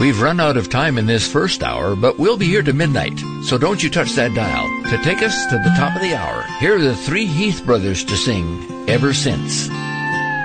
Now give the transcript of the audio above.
We've run out of time in this first hour, but we'll be here to midnight, so don't you touch that dial. To take us to the top of the hour, here are the three Heath brothers to sing Ever Since.